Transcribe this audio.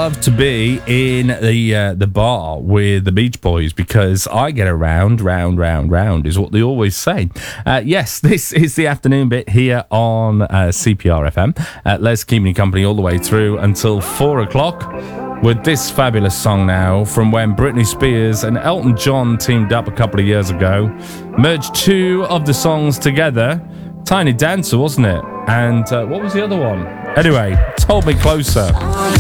love to be in the bar with the Beach Boys because I get around, round, is what they always say. Yes, this is the afternoon bit here on CPR FM. Les keeping you company all the way through until 4 o'clock with this fabulous song now from when Britney Spears and Elton John teamed up a couple of years ago, merged two of the songs together. Tiny Dancer, wasn't it? And what was the other one? Anyway, Hold Me Closer.